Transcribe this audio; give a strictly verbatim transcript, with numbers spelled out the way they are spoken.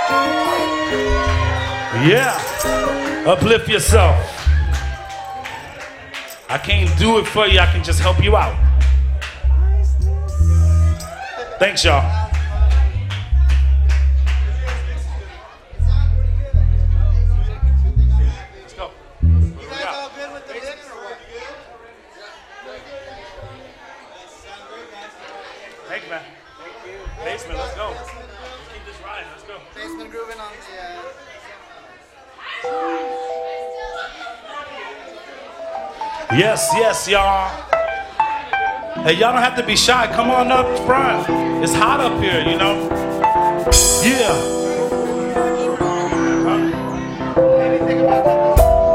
Yeah. Uplift yourself. I can't do it for you, I can just help you out. Thanks, y'all. Let's go. You guys all good with the licks or what? Thank you, man. Basement, let's go. Let's keep this riding, let's go. Basement grooving on the... Uh... Yes, yes, y'all. Hey, y'all don't have to be shy. Come on up front. It's hot up here, you know. Yeah.